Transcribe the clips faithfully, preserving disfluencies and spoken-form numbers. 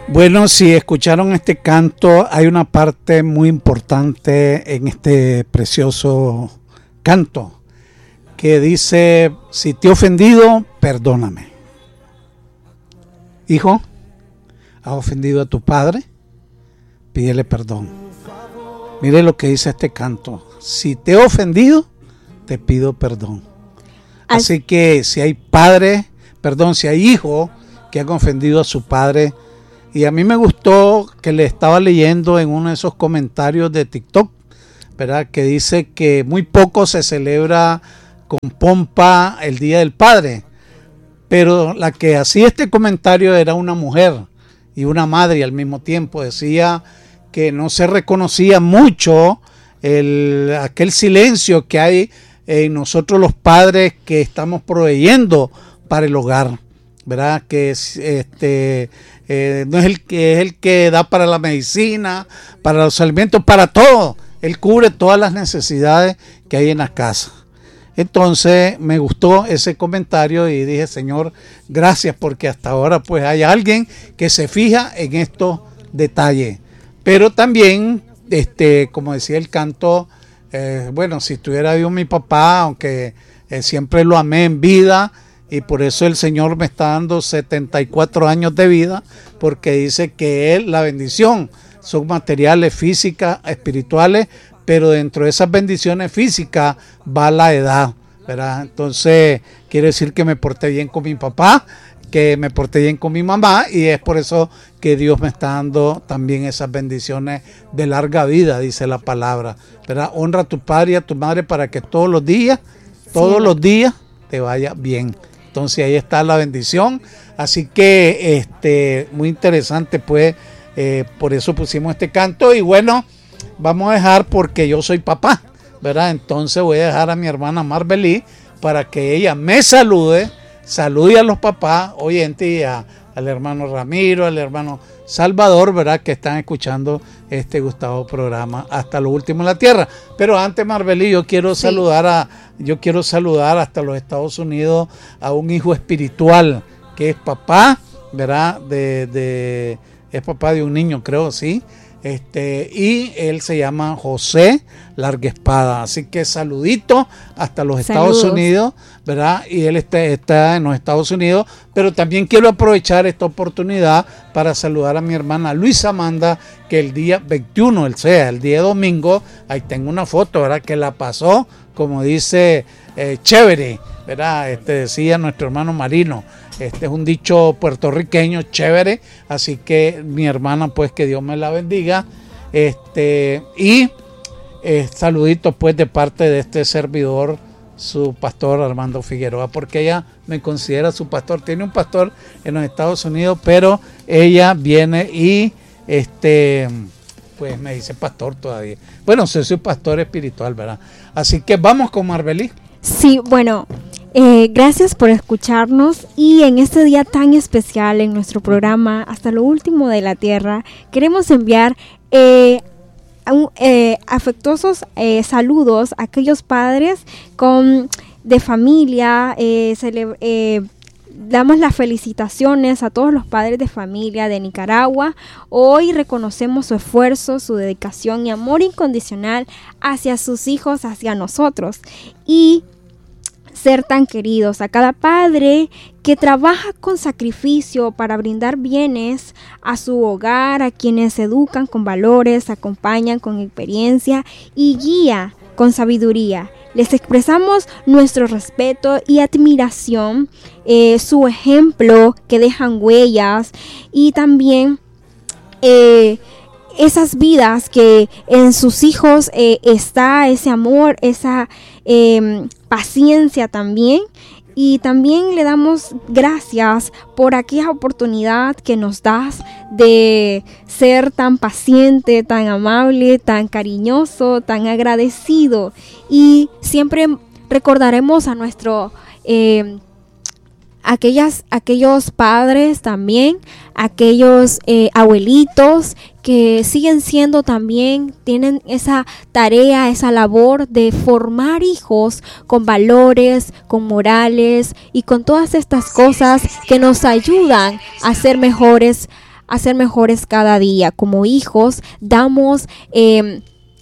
Bueno, si escucharon este canto, hay una parte muy importante en este precioso canto que dice: si te he ofendido, perdóname. Hijo, ¿has ofendido a tu padre? Pídele perdón. Mire lo que dice este canto: si te he ofendido, te pido perdón. Así que si hay padres, perdón, si hay hijos que han ofendido a su padre. Y a mí me gustó que le estaba leyendo en uno de esos comentarios de TikTok, ¿verdad? Que dice que muy poco se celebra con pompa el Día del Padre. Pero la que hacía este comentario era una mujer y una madre, y al mismo tiempo decía que no se reconocía mucho el, aquel silencio que hay en nosotros los padres que estamos proveyendo para el hogar, ¿verdad? Que es, este eh, no es el que es el que da para la medicina, para los alimentos, para todo. Él cubre todas las necesidades que hay en la casa. Entonces me gustó ese comentario y dije: Señor, gracias, porque hasta ahora pues hay alguien que se fija en estos detalles. Pero también, este, como decía el canto, eh, bueno, si estuviera vivo mi papá, aunque eh, siempre lo amé en vida, y por eso el Señor me está dando setenta y cuatro años de vida, porque dice que Él, la bendición, son materiales, físicas, espirituales, pero dentro de esas bendiciones físicas va la edad, ¿verdad? Entonces quiere decir que me porté bien con mi papá, que me porté bien con mi mamá, y es por eso que Dios me está dando también esas bendiciones de larga vida, dice la palabra, ¿verdad? Honra a tu padre y a tu madre para que todos los días, todos sí. los días te vaya bien. Entonces ahí está la bendición. Así que este muy interesante, pues, eh, por eso pusimos este canto. Y bueno, vamos a dejar, porque yo soy papá, ¿verdad? Entonces voy a dejar a mi hermana Marbelí para que ella me salude, salude a los papás oyentes y a, al hermano Ramiro, al hermano Salvador, ¿verdad? Que están escuchando este gustado programa hasta lo último en la tierra. Pero antes, Marbelí, yo quiero sí. saludar a, yo quiero saludar hasta los Estados Unidos a un hijo espiritual que es papá, ¿verdad? De, de, es papá de un niño, creo, sí. Este, y él se llama José Larga Espada. Así que saludito hasta los Saludos. Estados Unidos, ¿verdad? Y él está, está en los Estados Unidos. Pero también quiero aprovechar esta oportunidad para saludar a mi hermana Luisa Amanda, que el día veintiuno, el sea, el día domingo, ahí tengo una foto, ¿verdad? Que la pasó, como dice, eh, chévere, ¿verdad? Este decía nuestro hermano Marino. Este es un dicho puertorriqueño, chévere. Así que mi hermana, pues, que Dios me la bendiga. Este, y eh, saluditos, pues, de parte de este servidor, su pastor Armando Figueroa, porque ella me considera su pastor. Tiene un pastor en los Estados Unidos, pero ella viene y este pues me dice pastor todavía. Bueno, soy su pastor espiritual, ¿verdad? Así que vamos con Marbelí. Sí, bueno, eh, gracias por escucharnos, y en este día tan especial en nuestro programa Hasta lo Último de la Tierra, queremos enviar eh, un, eh, afectuosos eh, saludos a aquellos padres con, de familia. eh, cele, eh, Damos las felicitaciones a todos los padres de familia de Nicaragua. Hoy reconocemos su esfuerzo, su dedicación y amor incondicional hacia sus hijos, hacia nosotros, y ser tan queridos. A cada padre que trabaja con sacrificio para brindar bienes a su hogar, a quienes educan con valores, acompañan con experiencia y guía con sabiduría. Les expresamos nuestro respeto y admiración, eh, su ejemplo que dejan huellas, y también eh, esas vidas que en sus hijos eh, está ese amor, esa eh, paciencia también. Y también le damos gracias por aquella oportunidad que nos das de ser tan paciente, tan amable, tan cariñoso, tan agradecido. Y siempre recordaremos a nuestro eh, aquellas, aquellos padres también, aquellos eh, abuelitos que siguen siendo también, tienen esa tarea, esa labor de formar hijos con valores, con morales y con todas estas cosas que nos ayudan a ser mejores a ser mejores cada día. Como hijos, damos eh,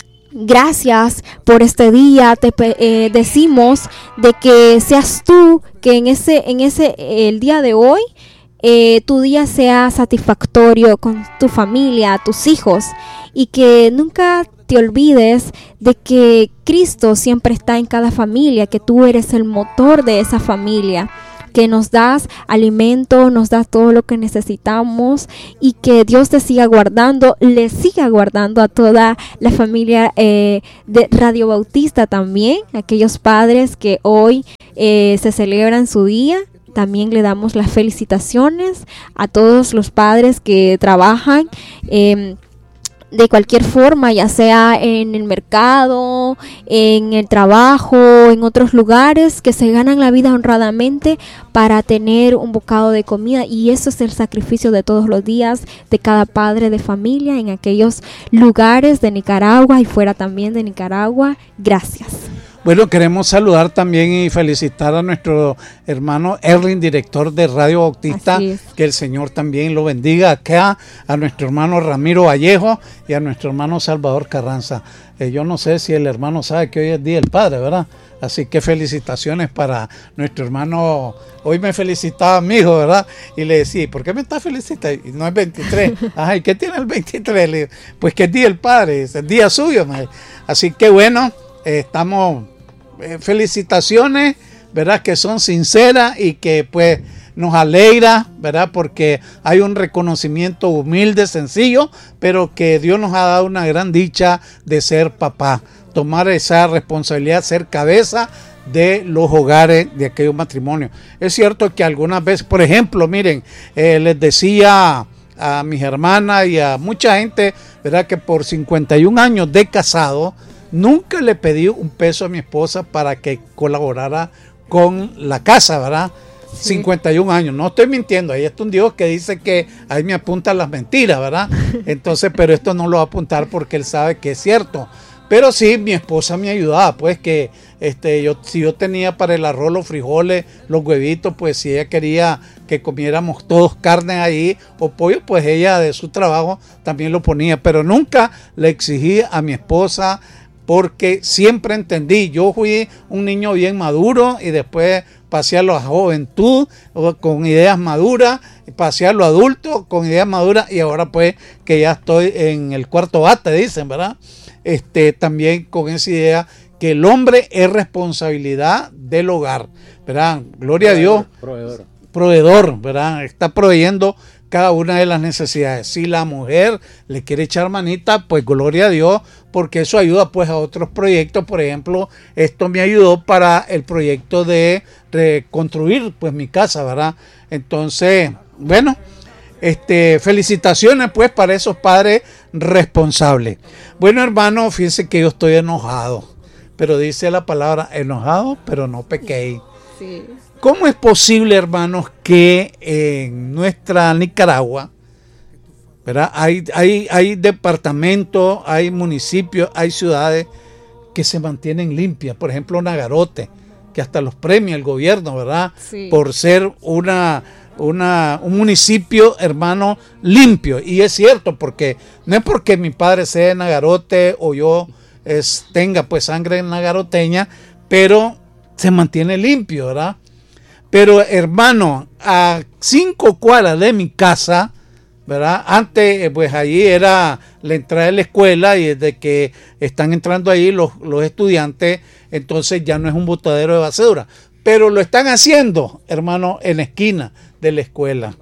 gracias por este día. Te eh, decimos de que seas tú, que en ese, en ese, el día de hoy, eh, tu día sea satisfactorio con tu familia, tus hijos, y que nunca te olvides de que Cristo siempre está en cada familia, que tú eres el motor de esa familia, que nos das alimento, nos das todo lo que necesitamos, y que Dios te siga guardando, le siga guardando a toda la familia eh, de Radio Bautista también, aquellos padres que hoy eh, se celebran su día. También le damos las felicitaciones a todos los padres que trabajan eh, de cualquier forma, ya sea en el mercado, en el trabajo, en otros lugares, que se ganan la vida honradamente para tener un bocado de comida, y eso es el sacrificio de todos los días de cada padre de familia en aquellos lugares de Nicaragua y fuera también de Nicaragua. Gracias. Bueno, queremos saludar también y felicitar a nuestro hermano Erwin, director de Radio Bautista, que el Señor también lo bendiga acá, a nuestro hermano Ramiro Vallejo y a nuestro hermano Salvador Carranza. Eh, yo no sé si el hermano sabe que hoy es Día del Padre, ¿verdad? Así que felicitaciones para nuestro hermano. Hoy me felicitaba mi hijo, ¿verdad? Y le decía, ¿por qué me está felicitando? Y no es veintitrés. Ajá, ¿y qué tiene el veintitrés? Le digo, pues que es Día del Padre, es el día suyo. Man. Así que bueno, eh, estamos... felicitaciones, ¿verdad? Que son sinceras y que pues nos alegra, ¿verdad? Porque hay un reconocimiento humilde, sencillo, pero que Dios nos ha dado una gran dicha de ser papá, tomar esa responsabilidad, ser cabeza de los hogares de aquellos matrimonios. Es cierto que algunas veces, por ejemplo, miren, eh, les decía a mis hermanas y a mucha gente, ¿verdad? Que por cincuenta y un años de casado, nunca le pedí un peso a mi esposa para que colaborara con la casa, ¿verdad? Sí. cincuenta y un años, no estoy mintiendo, ahí está un Dios que dice que ahí me apuntan las mentiras, ¿verdad? Entonces, pero esto no lo va a apuntar porque él sabe que es cierto. Pero sí, mi esposa me ayudaba, pues que este, yo, si yo tenía para el arroz, los frijoles, los huevitos, pues si ella quería que comiéramos todos carne ahí o pollo, pues ella de su trabajo también lo ponía, pero nunca le exigí a mi esposa, porque siempre entendí, yo fui un niño bien maduro y después pasé a la juventud con ideas maduras, pasé a lo adulto con ideas maduras y ahora pues que ya estoy en el cuarto bate, dicen, ¿verdad? Este, también con esa idea que el hombre es responsabilidad del hogar, ¿verdad? Gloria proveedor, a Dios. Proveedor. Proveedor, ¿verdad? Está proveyendo cada una de las necesidades. Si la mujer le quiere echar manita, pues gloria a Dios, porque eso ayuda pues a otros proyectos. Por ejemplo, esto me ayudó para el proyecto de reconstruir pues mi casa, ¿verdad? Entonces, bueno, este, felicitaciones pues para esos padres responsables. Bueno, hermano, fíjense que yo estoy enojado, pero dice la palabra enojado, pero no pequé. Sí. ¿Cómo es posible, hermanos, que en nuestra Nicaragua, ¿verdad? Hay, hay, hay departamentos, hay municipios, hay ciudades que se mantienen limpias? Por ejemplo, Nagarote, que hasta los premia el gobierno, ¿verdad? Sí. Por ser una, una, un municipio, hermano, limpio. Y es cierto, porque no es porque mi padre sea de Nagarote o yo es, tenga pues sangre nagaroteña, pero se mantiene limpio, ¿verdad? Pero hermano, a cinco cuadras de mi casa, ¿verdad? Antes, pues allí era la entrada de la escuela y desde que están entrando ahí los, los estudiantes, entonces ya no es un botadero de basura. Pero lo están haciendo, hermano, en la esquina de la escuela.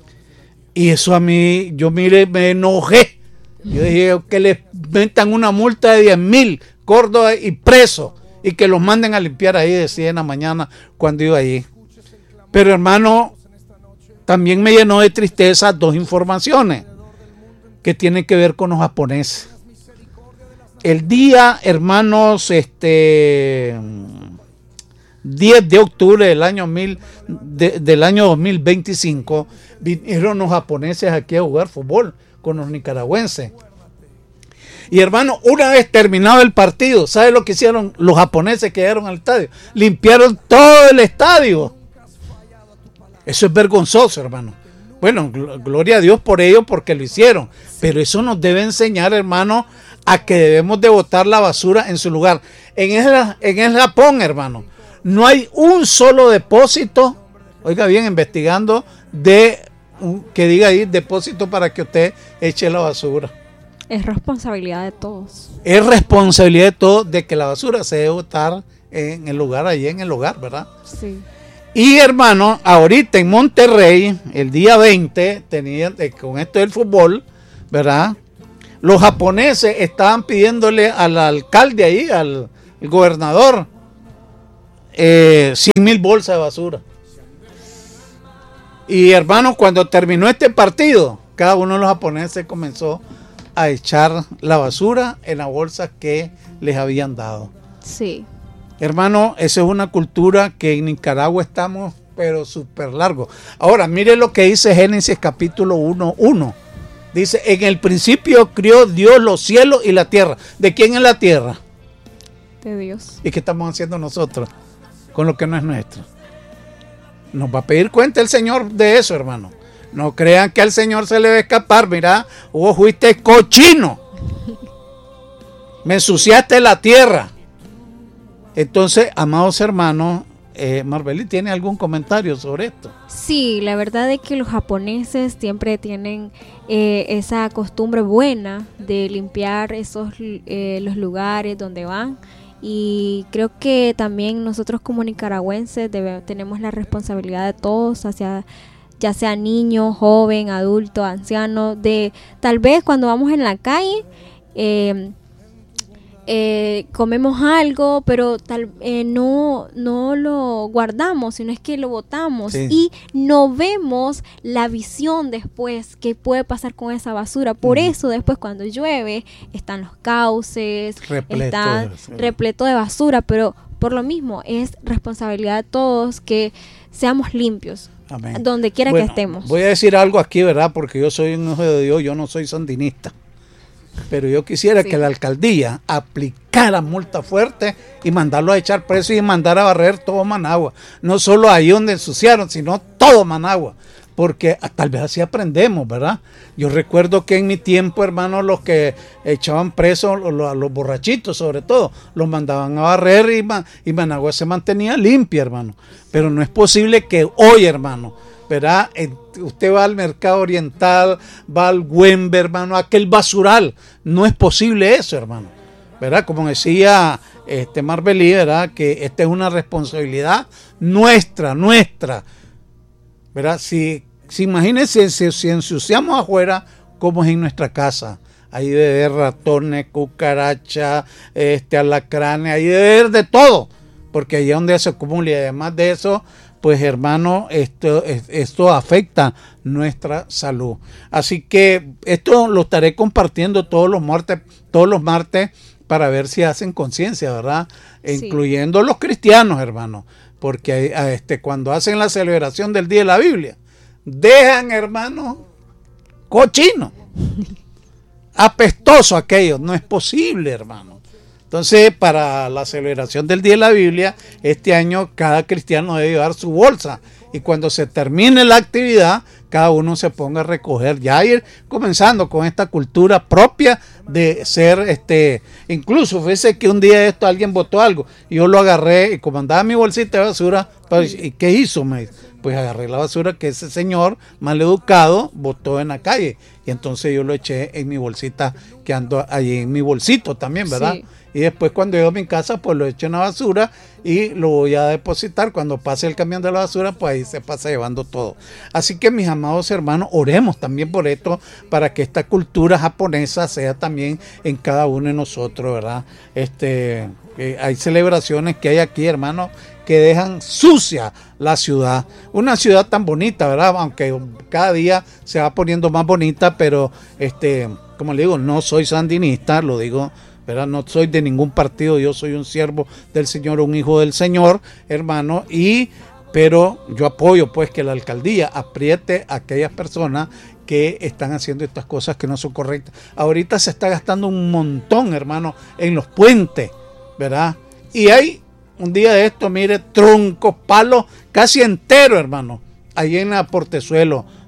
Y eso a mí, yo mire, me enojé. Yo dije que les metan una multa de diez mil Córdoba y preso y que los manden a limpiar ahí, decía en la mañana cuando iba allí. Pero hermano, también me llenó de tristeza dos informaciones que tienen que ver con los japoneses. El día, hermanos, este diez de octubre del año mil, de, del año dos mil veinticinco, vinieron los japoneses aquí a jugar fútbol con los nicaragüenses. Y hermano, una vez terminado el partido, ¿sabe lo que hicieron los japoneses que llegaron al estadio? Limpiaron todo el estadio. Eso es vergonzoso, hermano. Bueno, gl- gloria a Dios por ello, porque lo hicieron. Pero eso nos debe enseñar, hermano, a que debemos de botar la basura en su lugar. En el, en el Japón, hermano, no hay un solo depósito, oiga bien, investigando, de un, que diga ahí depósito para que usted eche la basura. Es responsabilidad de todos. Es responsabilidad de todos de que la basura se debe botar en el lugar, allí en el hogar, ¿verdad? Sí. Y hermano, ahorita en Monterrey, el día veinte, tenía, eh, con esto del fútbol, ¿verdad? Los japoneses estaban pidiéndole al alcalde ahí, al, al gobernador, eh, cien mil bolsas de basura. Y hermano, cuando terminó este partido, cada uno de los japoneses comenzó a echar la basura en la bolsa que les habían dado. Sí. Hermano, esa es una cultura que en Nicaragua estamos, pero súper largo. Ahora, mire lo que dice Génesis capítulo uno, uno. Dice, en el principio crió Dios los cielos y la tierra. ¿De quién es la tierra? De Dios. ¿Y qué estamos haciendo nosotros con lo que no es nuestro? Nos va a pedir cuenta el Señor de eso, hermano. No crean que al Señor se le va a escapar. Mira, vos fuiste cochino. Me ensuciaste la tierra. Entonces, amados hermanos, eh, Marbeli, ¿tiene algún comentario sobre esto? Sí, la verdad es que los japoneses siempre tienen eh, esa costumbre buena de limpiar esos eh, los lugares donde van, y creo que también nosotros como nicaragüenses debe, tenemos la responsabilidad de todos, hacia ya sea niño, joven, adulto, anciano, de tal vez cuando vamos en la calle eh, Eh, comemos algo, pero tal eh, no no lo guardamos, sino es que lo botamos, sí. Y no vemos la visión después que puede pasar con esa basura. Por mm. eso después cuando llueve están los cauces, repleto están de repleto de basura, pero por lo mismo es responsabilidad de todos que seamos limpios. Amén. Donde quiera bueno, que estemos. Voy a decir algo aquí, ¿verdad? Porque yo soy un hijo de Dios, yo no soy sandinista. Pero yo quisiera sí. que la alcaldía aplicara multa fuerte y mandarlo a echar preso y mandar a barrer todo Managua. No solo ahí donde ensuciaron, sino todo Managua. Porque tal vez así aprendemos, ¿verdad? Yo recuerdo que en mi tiempo, hermano, los que echaban presos, los, los borrachitos sobre todo, los mandaban a barrer y, y Managua se mantenía limpia, hermano. Pero no es posible que hoy, hermano, ¿verdad? Usted va al mercado oriental, va al Güembe, hermano, aquel basural. No es posible eso, hermano. ¿Verdad? Como decía este Marbeli, ¿verdad? Que esta es una responsabilidad nuestra, nuestra. ¿Verdad? Si, si imagínense, si, si ensuciamos afuera, como es en nuestra casa. Ahí debe haber ratones, cucarachas, este, alacranes, ahí debe haber de todo. Porque allá donde se acumula y además de eso, pues hermano, esto, esto afecta nuestra salud. Así que esto lo estaré compartiendo todos los martes, todos los martes para ver si hacen conciencia, ¿verdad? Sí. Incluyendo los cristianos, hermano. Porque este, cuando hacen la celebración del Día de la Biblia, dejan, hermano, cochino, apestoso aquello. No es posible, hermano. Entonces, para la celebración del Día de la Biblia, este año cada cristiano debe llevar su bolsa. Y cuando se termine la actividad, cada uno se ponga a recoger. Ya ir comenzando con esta cultura propia de ser, este, incluso fíjese que un día de esto alguien botó algo. Y yo lo agarré y como andaba mi bolsita de basura, ¿y qué hizo? Me pues agarré la basura que ese señor maleducado botó en la calle. Y entonces yo lo eché en mi bolsita que ando allí en mi bolsito también, ¿verdad? Sí. Y después cuando llego a mi casa, pues lo echo en la basura y lo voy a depositar. Cuando pase el camión de la basura, pues ahí se pasa llevando todo. Así que mis amados hermanos, oremos también por esto, para que esta cultura japonesa sea también en cada uno de nosotros, ¿verdad? Este, eh, hay celebraciones que hay aquí, hermanos, que dejan sucia la ciudad. Una ciudad tan bonita, ¿verdad? Aunque cada día se va poniendo más bonita, pero este, como le digo, no soy sandinista, lo digo, ¿verdad? No soy de ningún partido, yo soy un siervo del Señor, un hijo del Señor, hermano, y pero yo apoyo pues que la alcaldía apriete a aquellas personas que están haciendo estas cosas que no son correctas. Ahorita se está gastando un montón, hermano, en los puentes, ¿verdad? Y hay un día de esto, mire, troncos, palos, casi entero, hermano, ahí en la Portezuelo,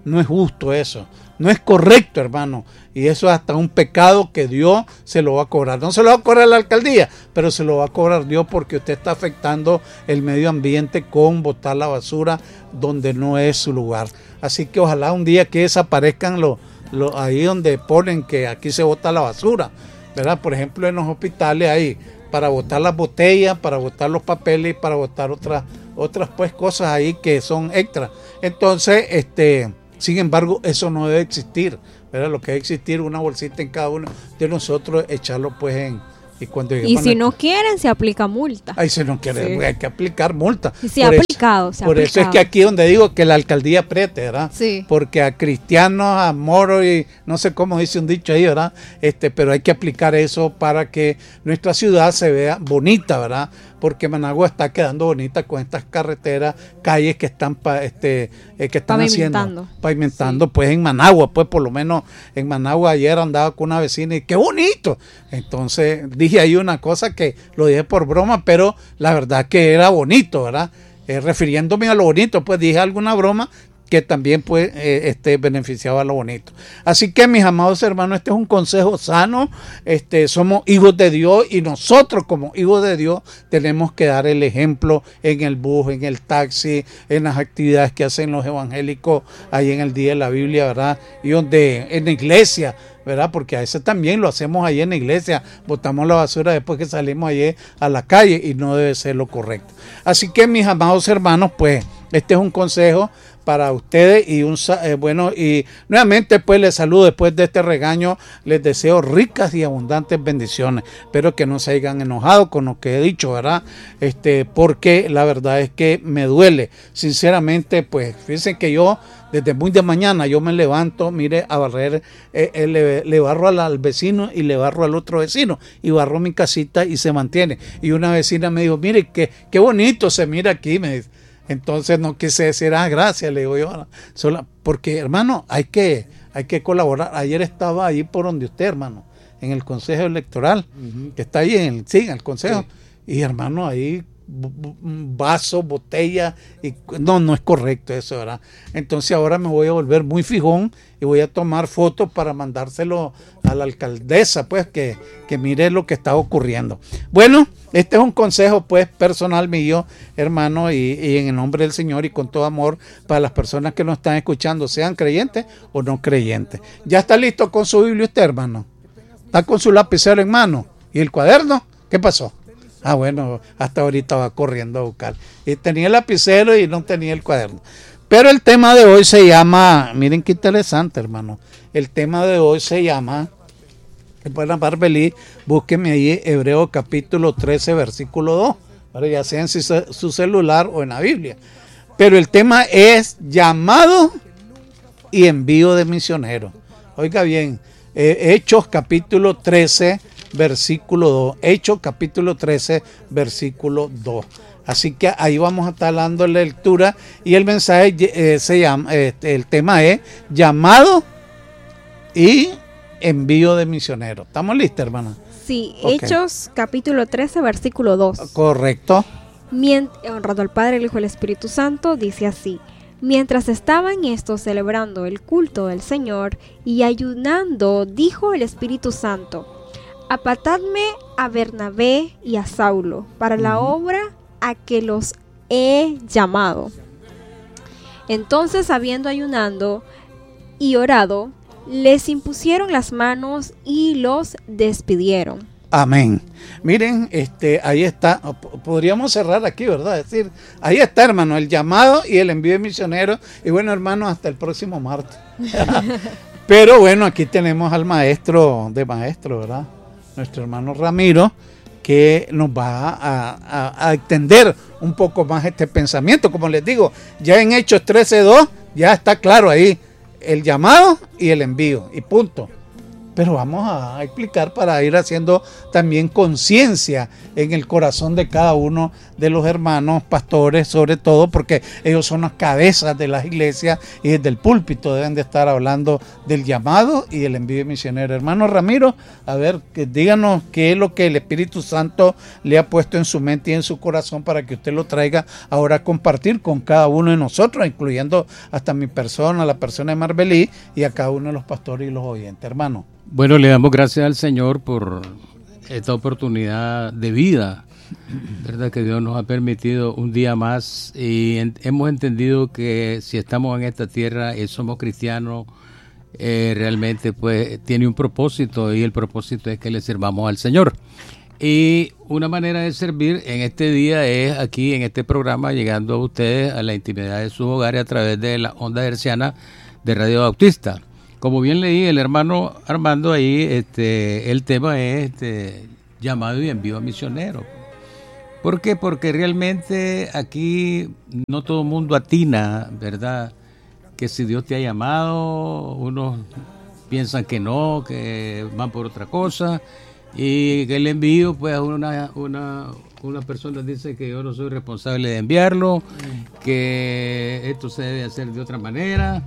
no es justo eso. No es correcto, hermano. Y eso es hasta un pecado que Dios se lo va a cobrar. No se lo va a cobrar la alcaldía, pero se lo va a cobrar Dios porque usted está afectando el medio ambiente con botar la basura donde no es su lugar. Así que ojalá un día que desaparezcan los, los, ahí donde ponen que aquí se bota la basura, ¿verdad? Por ejemplo, en los hospitales ahí, para botar las botellas, para botar los papeles y para botar otras, otras pues cosas ahí que son extras. Entonces, este... sin embargo, eso no debe existir, ¿verdad? Lo que debe existir una bolsita en cada uno de nosotros, echarlo pues en... Y, cuando y si no quieren, se aplica multa. Ay, si no quieren, sí. Hay que aplicar multa. Y se ha aplicado, se ha Por aplicado. eso es que aquí donde digo que la alcaldía apriete, ¿verdad? Sí. Porque a cristianos, a moros y no sé cómo dice un dicho ahí, ¿verdad? Este, pero hay que aplicar eso para que nuestra ciudad se vea bonita, ¿verdad? Porque Managua está quedando bonita con estas carreteras, calles que están pa, este eh, que están pavimentando. haciendo pavimentando, sí. Pues en Managua, pues por lo menos en Managua ayer andaba con una vecina y qué bonito. Entonces dije ahí una cosa que lo dije por broma, pero la verdad que era bonito, ¿verdad? Eh, refiriéndome a lo bonito, pues dije alguna broma que también pues eh, este, beneficiaba a lo bonito. Así que mis amados hermanos, este es un consejo sano, este, somos hijos de Dios y nosotros como hijos de Dios tenemos que dar el ejemplo en el bus, en el taxi, en las actividades que hacen los evangélicos ahí en el día de la Biblia, ¿verdad? Y donde en la iglesia, ¿verdad? Porque a veces también lo hacemos ahí en la iglesia, botamos la basura después que salimos allí a la calle y no debe ser lo correcto. Así que mis amados hermanos, pues este es un consejo para ustedes y un eh, bueno y nuevamente pues les saludo después de este regaño, les deseo ricas y abundantes bendiciones. Espero que no se hayan enojado con lo que he dicho, ¿verdad? Este, porque la verdad es que me duele, sinceramente, pues fíjense que yo desde muy de mañana yo me levanto, mire, a barrer, eh, eh, le, le barro al, al vecino y le barro al otro vecino y barro mi casita y se mantiene. Y una vecina me dijo, mire, qué, qué bonito se mira aquí, me dice. Entonces no quise decir, ah, gracias, le digo yo, sola, porque hermano, hay que, hay que colaborar. Ayer estaba ahí por donde usted, hermano, en el Consejo Electoral, uh-huh. que está ahí en el, sí, en el Consejo, sí. Y hermano, ahí vaso, botella, y no, no es correcto eso, ¿verdad? Entonces ahora me voy a volver muy fijón y voy a tomar fotos para mandárselo a la alcaldesa, pues que, que mire lo que está ocurriendo. Bueno, este es un consejo pues personal mío, hermano, y, y en el nombre del Señor y con todo amor para las personas que nos están escuchando, sean creyentes o no creyentes. ¿Ya está listo con su Biblia usted, hermano? ¿Está con su lapicero en mano? ¿Y el cuaderno? ¿Qué pasó? Ah, bueno, hasta ahorita va corriendo a buscar. Y tenía el lapicero y no tenía el cuaderno. Pero el tema de hoy se llama, miren qué interesante, hermano. El tema de hoy se llama, para Barbelí, búsqueme ahí Hebreo capítulo trece, versículo dos. Ahora ya sea en su, su celular o en la Biblia. Pero el tema es llamado y envío de misioneros. Oiga bien, eh, Hechos capítulo trece, versículo dos. Hechos capítulo trece, versículo dos. Así que ahí vamos a estar dando lectura y el mensaje eh, se llama, eh, el tema es llamado y envío de misioneros. ¿Estamos listos, hermana? Sí, okay. Hechos capítulo trece, versículo dos. Correcto. Mient- honrado al Padre, el Hijo y el Espíritu Santo, dice así: mientras estaban estos celebrando el culto del Señor y ayunando, dijo el Espíritu Santo: apartadme a Bernabé y a Saulo para la uh-huh. obra a que los he llamado. Entonces, habiendo ayunado y orado, les impusieron las manos y los despidieron. Amén. Miren, este, ahí está. Podríamos cerrar aquí, ¿verdad? Es decir, ahí está, hermano, el llamado y el envío de misioneros. Y bueno, hermano, hasta el próximo martes. Pero bueno, aquí tenemos al maestro de maestro, ¿verdad? Nuestro hermano Ramiro, que nos va a, a, a extender un poco más este pensamiento. Como les digo, ya en Hechos trece dos ya está claro ahí el llamado y el envío y punto. pero vamos a explicar para ir haciendo también conciencia en el corazón de cada uno de los hermanos pastores, sobre todo porque ellos son las cabezas de las iglesias y desde el púlpito deben de estar hablando del llamado y el envío misionero. Hermano Ramiro, a ver, que díganos qué es lo que el Espíritu Santo le ha puesto en su mente y en su corazón para que usted lo traiga ahora a compartir con cada uno de nosotros, incluyendo hasta mi persona, la persona de Marbelí, y a cada uno de los pastores y los oyentes. Hermano. Bueno, le damos gracias al Señor por esta oportunidad de vida, verdad que Dios nos ha permitido un día más y en, hemos entendido que si estamos en esta tierra y somos cristianos, eh, realmente pues tiene un propósito y el propósito es que le sirvamos al Señor. Y una manera de servir en este día es aquí en este programa, llegando a ustedes a la intimidad de sus hogares a través de la onda herciana de Radio Bautista. Como bien leí el hermano Armando ahí, este, el tema es este, llamado y envío a misioneros. ¿Por qué? Porque realmente aquí no todo el mundo atina, ¿verdad? Que si Dios te ha llamado, unos piensan que no, que van por otra cosa, y que el envío, pues una, una, una persona dice que yo no soy responsable de enviarlo, que esto se debe hacer de otra manera.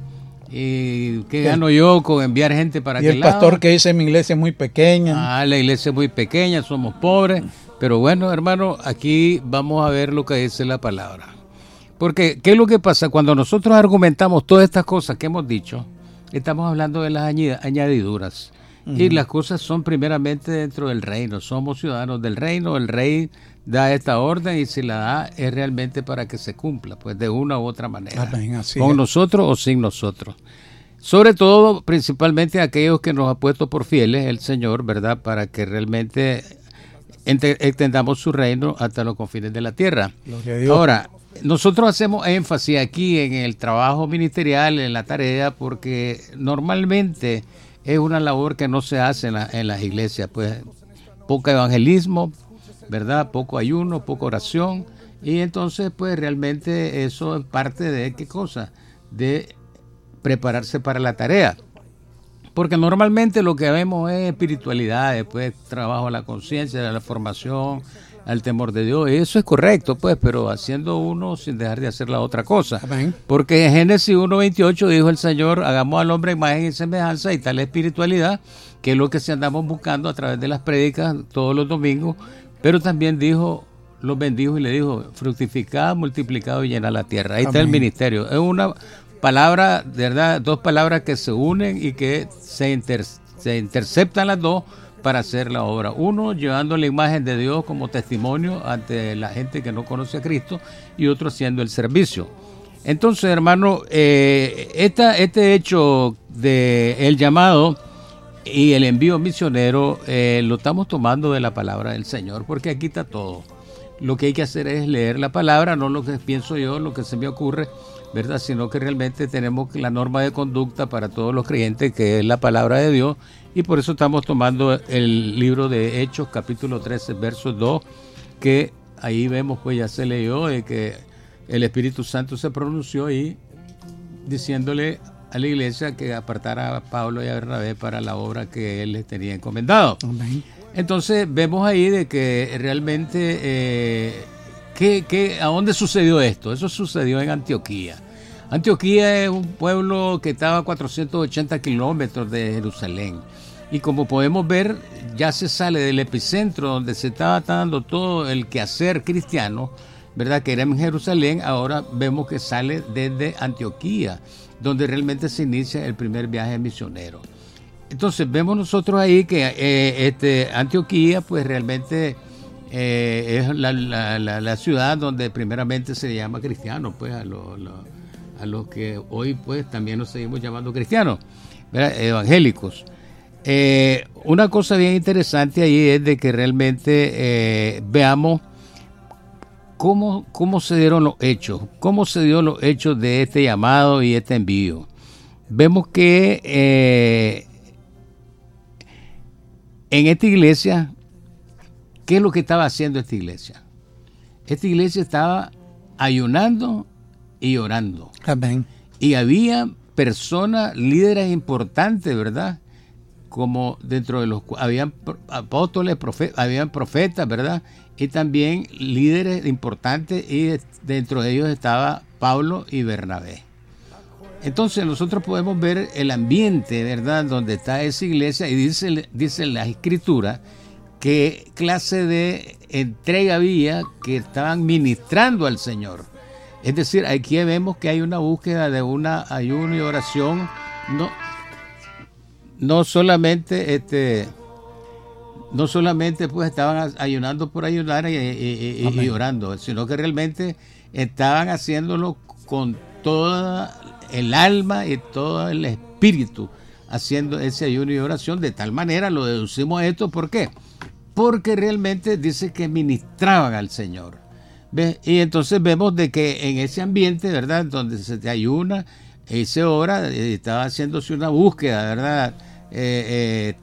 ¿Y qué gano yo con enviar gente para aquel lado? Y el pastor que dice mi iglesia es muy pequeña. Ah, la iglesia es muy pequeña, somos pobres. Pero bueno, hermano, aquí vamos a ver lo que dice la palabra. Porque, ¿qué es lo que pasa? Cuando nosotros argumentamos todas estas cosas que hemos dicho, estamos hablando de las añadiduras. Uh-huh. Y las cosas son primeramente dentro del reino. Somos ciudadanos del reino, el rey da esta orden y si la da es realmente para que se cumpla, pues de una u otra manera. Amén, así con es. Nosotros o sin nosotros. Sobre todo, principalmente aquellos que nos ha puesto por fieles el Señor, ¿verdad? Para que realmente ent- extendamos su reino hasta los confines de la tierra. Ahora, nosotros hacemos énfasis aquí en el trabajo ministerial, en la tarea, porque normalmente es una labor que no se hace en, la, en las iglesias, pues poco evangelismo, ¿verdad? Poco ayuno, poca oración, y entonces pues realmente eso es parte de ¿qué cosa? De prepararse para la tarea, porque normalmente lo que vemos es espiritualidad, después trabajo a la conciencia, a la formación, al temor de Dios, y eso es correcto, pues, pero haciendo uno sin dejar de hacer la otra cosa. Amén. Porque en Génesis uno veintiocho dijo el Señor, hagamos al hombre imagen y semejanza, y tal espiritualidad, que es lo que se andamos buscando a través de las prédicas todos los domingos, pero también dijo, los bendijo y le dijo, fructificad, multiplicad y llenad la tierra. Ahí Amén. Está el ministerio. Es una palabra, de verdad, dos palabras que se unen y que se, inter, se interceptan las dos para hacer la obra. Uno llevando la imagen de Dios como testimonio ante la gente que no conoce a Cristo y otro haciendo el servicio. Entonces, hermano, eh, esta, este hecho de el llamado y el envío misionero eh, lo estamos tomando de la palabra del Señor, porque aquí está todo. Lo que hay que hacer es leer la palabra, no lo que pienso yo, lo que se me ocurre, ¿verdad? Sino que realmente tenemos la norma de conducta para todos los creyentes, que es la palabra de Dios, y por eso estamos tomando el libro de Hechos, capítulo trece, verso dos, que ahí vemos, pues ya se leyó, de que el Espíritu Santo se pronunció ahí diciéndole a la iglesia que apartara a Pablo y a Bernabé para la obra que él les tenía encomendado. Amén. Entonces vemos ahí de que realmente, eh, ¿qué, qué, ¿a dónde sucedió esto? Eso sucedió en Antioquía. Antioquía es un pueblo que estaba a cuatrocientos ochenta kilómetros de Jerusalén. Y como podemos ver, ya se sale del epicentro donde se estaba dando todo el quehacer cristiano, ¿verdad? Que era en Jerusalén. Ahora vemos que sale desde Antioquía, donde realmente se inicia el primer viaje misionero. Entonces vemos nosotros ahí que eh, este, Antioquía pues realmente eh, es la, la, la, la ciudad donde primeramente se llama cristiano, pues a los lo, a los que hoy pues también nos seguimos llamando cristianos, ¿verdad? Evangélicos. Eh, una cosa bien interesante ahí es de que realmente eh, veamos cómo, cómo se dieron los hechos, cómo se dio los hechos de este llamado y este envío. Vemos que eh, en esta iglesia, ¿qué es lo que estaba haciendo esta iglesia? Esta iglesia estaba ayunando y orando. Amén. Y había personas, líderes importantes, ¿verdad? como dentro de los habían apóstoles, profetas, habían profetas, ¿verdad? Y también líderes importantes, y dentro de ellos estaba Pablo y Bernabé. Entonces nosotros podemos ver el ambiente, ¿verdad?, donde está esa iglesia, y dice, dice la Escritura qué clase de entrega había, que estaban ministrando al Señor. Es decir, aquí vemos que hay una búsqueda de una ayuno y oración, no, no solamente este, no solamente pues estaban ayunando por ayunar y, y, y, y orando, sino que realmente estaban haciéndolo con toda el alma y todo el espíritu, haciendo ese ayuno y oración. De tal manera lo deducimos a esto. ¿Por qué? Porque realmente dice que ministraban al Señor. ¿Ves? Y entonces vemos de que en ese ambiente, ¿verdad?, donde se te ayuna y se ora, eh, estaba haciéndose una búsqueda, ¿verdad?, eh, eh,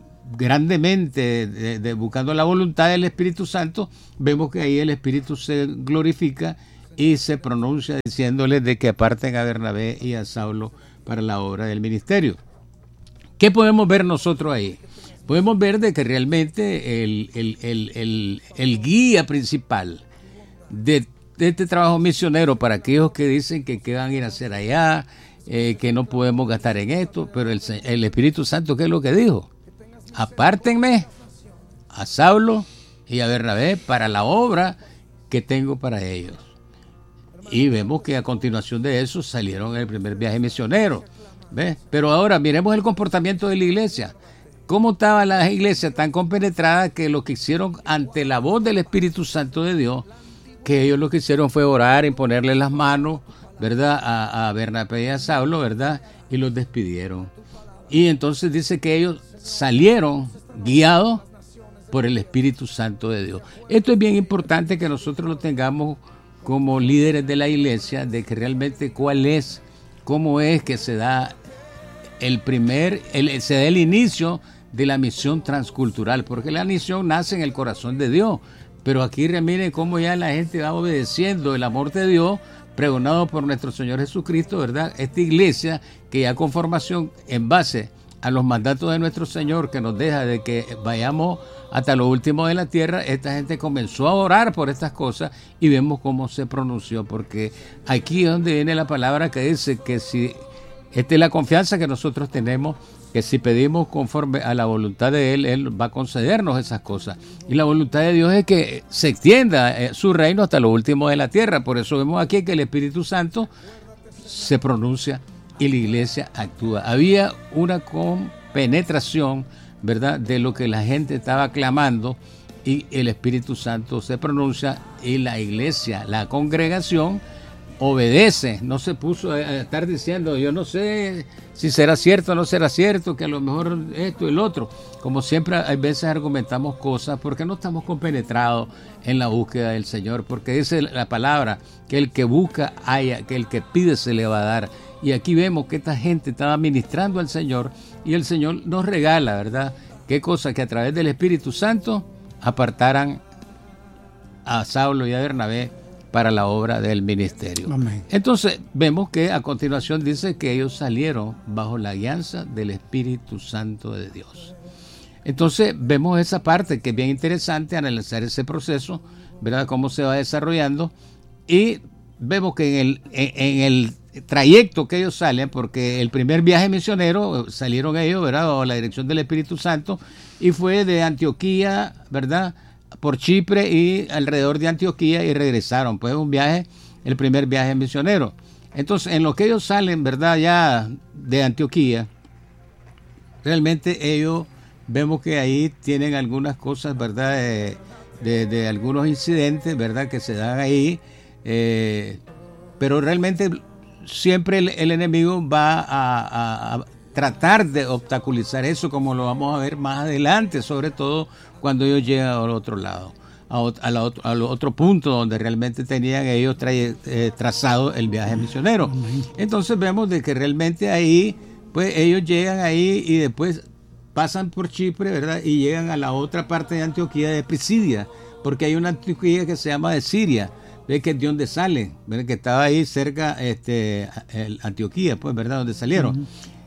grandemente de, de buscando la voluntad del Espíritu Santo. Vemos que ahí el Espíritu se glorifica y se pronuncia diciéndole de que aparten a Bernabé y a Saulo para la obra del ministerio. ¿Qué podemos ver nosotros ahí? Podemos ver de que realmente el, el, el, el, el guía principal de, de este trabajo misionero, para aquellos que dicen que qué van a ir a hacer allá, eh, que no podemos gastar en esto, pero el, el Espíritu Santo, ¿qué es lo que dijo? Apártenme a Saulo y a Bernabé para la obra que tengo para ellos. Y vemos que a continuación de eso salieron en el primer viaje misionero. ¿Ves? Pero ahora miremos el comportamiento de la iglesia. ¿Cómo estaba la iglesia tan compenetrada que lo que hicieron ante la voz del Espíritu Santo de Dios, que ellos lo que hicieron fue orar y ponerle las manos, ¿verdad?, a, a Bernabé y a Saulo, ¿verdad?, y los despidieron. Y entonces dice que ellos salieron guiados por el Espíritu Santo de Dios. Esto es bien importante que nosotros lo tengamos como líderes de la iglesia, de que realmente cuál es, cómo es que se da el primer, el, se da el inicio de la misión transcultural, porque la misión nace en el corazón de Dios, pero aquí miren cómo ya la gente va obedeciendo el amor de Dios, pregonado por nuestro Señor Jesucristo, ¿verdad? Esta iglesia que ya con formación en base a los mandatos de nuestro Señor, que nos deja de que vayamos hasta lo último de la tierra, esta gente comenzó a orar por estas cosas y vemos cómo se pronunció, porque aquí es donde viene la palabra que dice que si, esta es la confianza que nosotros tenemos, que si pedimos conforme a la voluntad de Él, Él va a concedernos esas cosas. Y la voluntad de Dios es que se extienda su reino hasta lo último de la tierra. Por eso vemos aquí que el Espíritu Santo se pronuncia y la iglesia actúa. Había una compenetración, ¿verdad?, de lo que la gente estaba clamando, y el Espíritu Santo se pronuncia y la iglesia, la congregación, obedece. No se puso a estar diciendo, yo no sé si será cierto o no será cierto, que a lo mejor esto y el otro. Como siempre, hay veces argumentamos cosas porque no estamos compenetrados en la búsqueda del Señor, porque dice la palabra que el que busca halla, que el que pide se le va a dar. Y aquí vemos que esta gente estaba ministrando al Señor y el Señor nos regala, ¿verdad?, qué cosa, que a través del Espíritu Santo apartaran a Saulo y a Bernabé para la obra del ministerio. Amén. Entonces vemos que a continuación dice que ellos salieron bajo la guianza del Espíritu Santo de Dios. Entonces vemos esa parte que es bien interesante, analizar ese proceso, ¿verdad?, cómo se va desarrollando, y vemos que en el, en, en el trayecto que ellos salen, porque el primer viaje misionero salieron ellos, ¿verdad?, bajo la dirección del Espíritu Santo, y fue de Antioquía, ¿verdad?, por Chipre y alrededor de Antioquía, y regresaron. Pues un viaje, el primer viaje misionero. Entonces, en lo que ellos salen, ¿verdad?, ya de Antioquía, realmente ellos vemos que ahí tienen algunas cosas, ¿verdad?, de, de, de algunos incidentes, ¿verdad?, que se dan ahí, eh, pero realmente siempre el, el enemigo va a, a, a tratar de obstaculizar eso, como lo vamos a ver más adelante, sobre todo cuando ellos llegan al otro lado, a, a la otro, al otro punto donde realmente tenían ellos tra, eh, trazado el viaje misionero. Entonces vemos de que realmente ahí, pues ellos llegan ahí y después pasan por Chipre, ¿verdad?, y llegan a la otra parte de Antioquía, de Pisidia, porque hay una Antioquía que se llama de Siria, ¿ves?, que es de donde salen, ¿verdad?, que estaba ahí cerca, este, el Antioquía, pues, ¿verdad?, donde salieron. Uh-huh.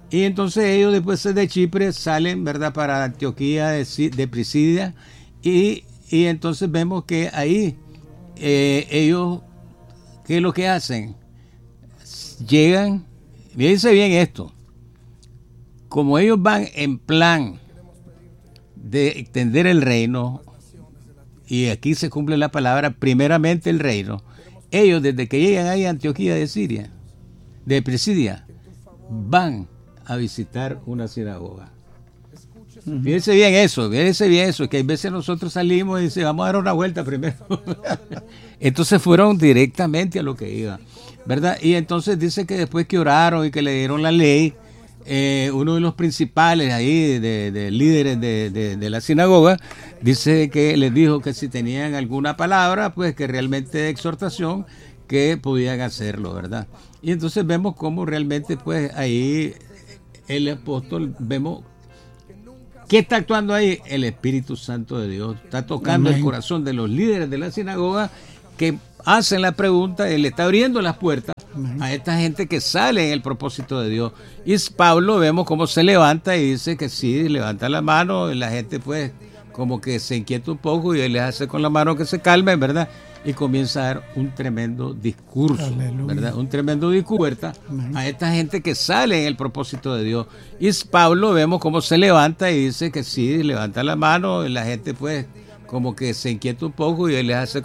Y entonces ellos después de Chipre salen, ¿verdad?, para Antioquía de, de Pisidia, y, y entonces vemos que ahí eh, ellos, ¿qué es lo que hacen? Llegan, fíjense bien esto, como ellos van en plan de extender el reino, y aquí se cumple la palabra, primeramente el reino, ellos desde que llegan ahí a Antioquía de Siria, de Pisidia, van a visitar una sinagoga. Uh-huh. Fíjense bien eso, fíjense bien eso, que a veces nosotros salimos y decimos, vamos a dar una vuelta primero. Entonces fueron directamente a lo que iba, ¿verdad? Y entonces dice que después que oraron y que le dieron la ley, eh, uno de los principales ahí, de, de líderes de, de, de la sinagoga, dice que les dijo que si tenían alguna palabra, pues que realmente de exhortación, que podían hacerlo, ¿verdad? Y entonces vemos cómo realmente, pues ahí el apóstol, vemos que está actuando ahí el Espíritu Santo de Dios, está tocando Amén. El corazón de los líderes de la sinagoga que hacen la pregunta, él está abriendo las puertas Amén. A esta gente que sale en el propósito de Dios. Y Pablo vemos cómo se levanta y dice que sí, levanta la mano, y la gente pues como que se inquieta un poco y él les hace con la mano que se calme, ¿verdad? Y comienza a dar un tremendo discurso, Aleluya. ¿Verdad? Un tremendo discurso a esta gente que sale en el propósito de Dios. Y Pablo vemos cómo se levanta y dice que sí, levanta la mano, y la gente pues como que se inquieta un poco y él les hace